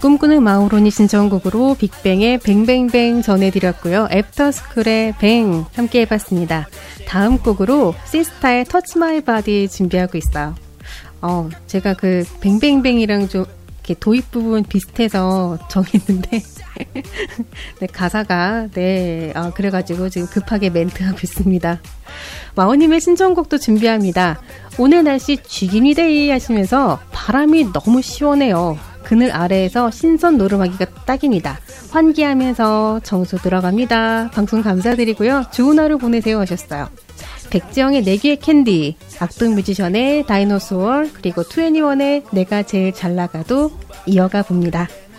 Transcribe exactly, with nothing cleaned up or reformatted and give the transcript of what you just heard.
꿈꾸는 마오론이 신청곡으로 빅뱅의 뱅뱅뱅 전해드렸고요. 애프터스쿨의 뱅 함께 해봤습니다. 다음 곡으로 시스타의 터치 마이 바디 준비하고 있어요. 어, 제가 그 뱅뱅뱅이랑 좀 이렇게 도입 부분 비슷해서 정했는데 네, 가사가 네 어, 그래가지고 지금 급하게 멘트하고 있습니다. 마오님의 신청곡도 준비합니다. 오늘 날씨 쥐기니데이 하시면서 바람이 너무 시원해요. 그늘 아래에서 신선 노름하기가 딱입니다. 환기하면서 정수 들어갑니다. 방송 감사드리고요. 좋은 하루 보내세요 하셨어요. 백지영의 내귀의 캔디, 악동 뮤지션의 다이노소월, 그리고 투애니원의 내가 제일 잘 나가도 이어가 봅니다.